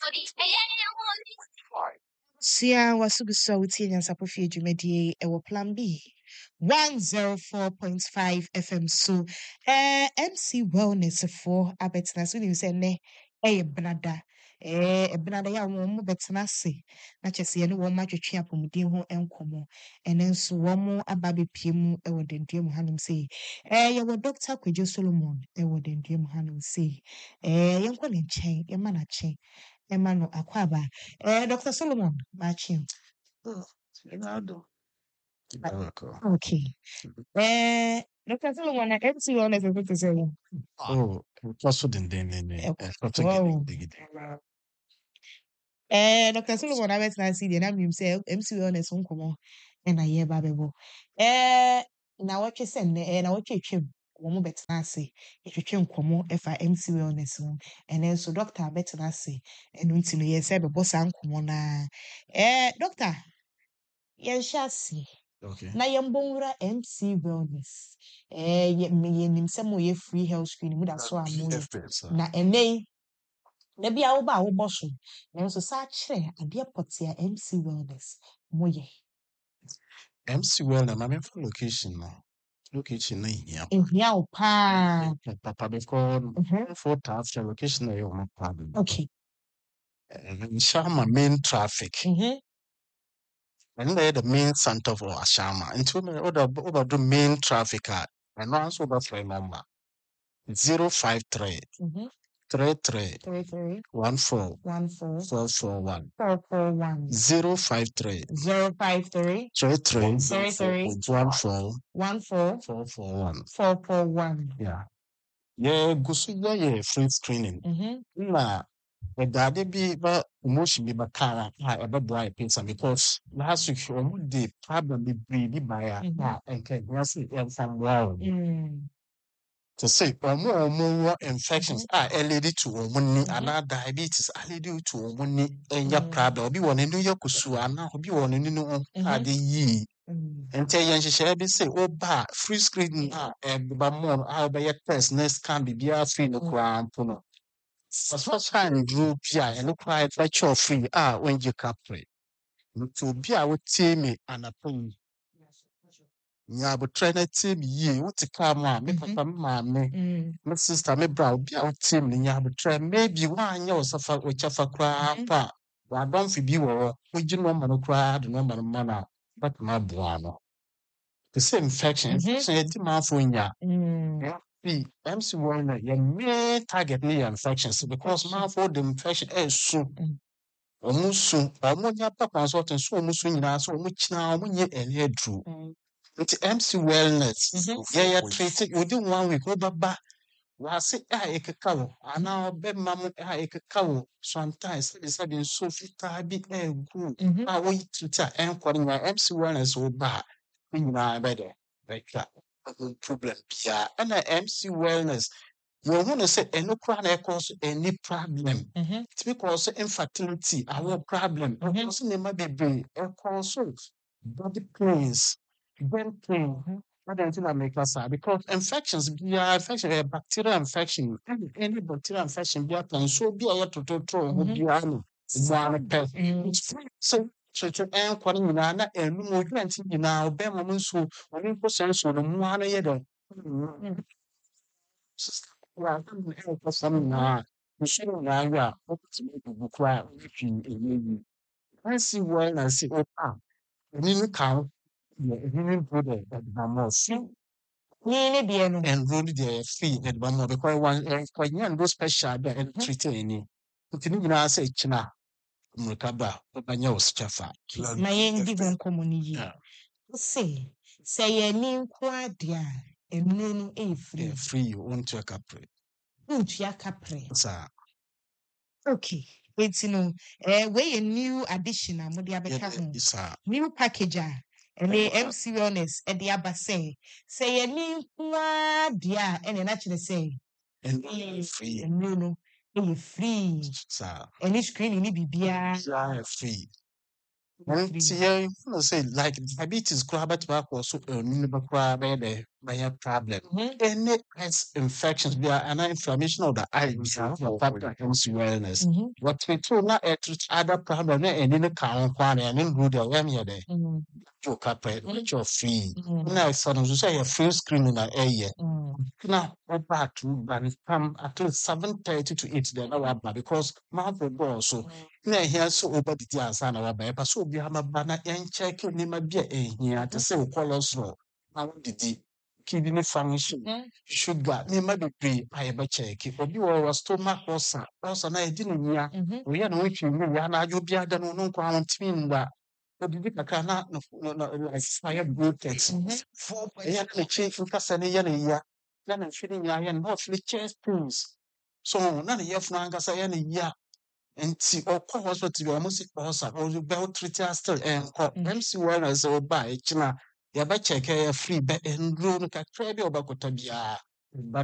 Sia wasugu sauti ya sapofi jumedie ewo plan B 104.5 FM so MC Wellness for abetna so ni se ne brada brada ya wo mo betna se na chese ye ne wo ma twetwe apomuden ho enkomo ene nso wo mo aba bepie mu ewo dendie mu hanom se ye wo Dr. Kwejo Solomon ewo dendie mu hanom se yenko ne nchen ye ma na chen Emmanuel Akwaba. Dr. Solomon, Machim. Ronaldo. Okay. Dr. Solomon, I can see you on as a good to say. Oh, also then. Dr. Solomon, I bet I see the name himself, MC on his own come and I hear Babebo. Now what you send, and I watch you. Wɔn bɛtena ase ɛtwitwe nkɔmɔ ɛfa MC wellness ho ɛnɛ nso doctor bɛtena ase ɛno nti no yɛsɛ bɛbɔ saa nkɔmɔ naa doctor yɛnhyɛ ase na yɛmbɔ nwura MC wellness yɛnim sɛ mo yɛ free health screen mu da so a moyɛ na ɛnɛ yi na bi a woba a wobɔ so nanso saa kyerɛ adeɛ pɔte a MC wellness moyɛ MC Wellness, my main location now. Location na here. ehia wo paa Papa because for task location na you want problem. okay Shama main traffic. And they the main center for Ashama. Into me over the main traffic and also that's my number 053 33 14 441 053 33 14 441. Yeah, go so yeah free screening. Na Dade bi ba emotion bi ba kara a ebe boy pizza because last week the problem be bi ba ya enke nyase em wow to say omo infections lead to omo ana diabetes lead to omo enya problem obi won enu yakusu ana obi won enu no ade yi ente yen hyehyɛ bi say oba free screening ba mo be test next can be bia free no kra mpo no as far as I drew Pia and look like your free when you capre. To be our team and a pony. Yeah, but try to team ye, what to come on, make up mammy, my sister, my brow, be our team, and ya but try maybe 1 year suffer which of a cry. Why don't you be or would you know man cry the number of manner, but my buano. The same infection, demand for ya. MC Warner, your main target near infections because now for the infection is soon. Almost soon, ammonia consultant, so almost soon, so much now when you and true. It's MC Wellness. Yeah, treat it within 1 week. Over back. Was it a cacao? And now, bed mamma a cacao. Sometimes it's having so fit be a good. I wait to tell and calling my MC Wellness or bar. You know, better. Like that. Problem. Yeah, and MC Wellness. You want to say any cause any problem. It's because infertility, our problem. Also, they might be also body pains, brain pain. What do you make us because infections, infection, a bacterial infection, any bacterial infection, be a so be a to so and calling na and no grant now, be moments who only percent so the one year. Some now, we should now, to cry if you I see well and see, you count, you put it at the most. And roll their fee at one because one quite young, go special and treat any. You can even say, China, Mukaba, but no staffer. My end won't come on ye. Say a name quad dear, and no Free, you want to a capri. Ya capre. Sir. Okay. It's way a new addition. I'm new packager. And the MC Wellness at the Abba say a name dear, and then actually say, and free, and no, free, sir. And it's screen in Bibia free. And you know, say like diabetes, crab back or so crab by problem. Any infections, be an inflammation of the eye, factor wellness. What we do not other problem, and in the count, and in good or there. You capre, which you're free. Now, son, you say a free screen in an area. Now, go back to come at least 7:30 to 8 then hour because mouth will go so. Now, here so over the tears and our baby, so be a banner and check your name be a here to say, call us raw. Now, the kidney function, sugar, name be free. I ever check it, but you are stomach also, and I didn't hear. We are not you, and you'll be other no quarantine that. But the Kakana, no, like fire bloated. For a chief, Cassania. Then I'm feeling ya and not the chest pulls. So none of your flangas are any ya and see or call us what you almost also or you bell treat us still and call MC Wellness or by China. Ya ba check a free bet and loan a crabby or bacotabia.